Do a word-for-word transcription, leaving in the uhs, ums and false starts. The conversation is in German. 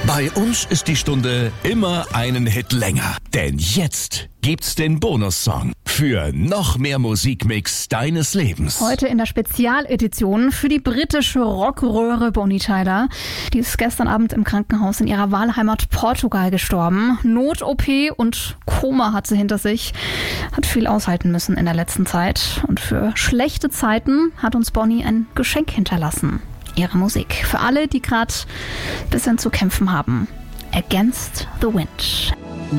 Bei uns ist die Stunde immer einen Hit länger. Denn jetzt gibt's den Bonussong für noch mehr Musikmix deines Lebens. Heute in der Spezialedition für die britische Rockröhre Bonnie Tyler. Die ist gestern Abend im Krankenhaus in ihrer Wahlheimat Portugal gestorben. Not-O P und Koma hat sie hinter sich. Hat viel aushalten müssen in der letzten Zeit. Und für schlechte Zeiten hat uns Bonnie ein Geschenk hinterlassen. Ihre Musik. Für alle, die gerade ein bisschen zu kämpfen haben. Against the Wind.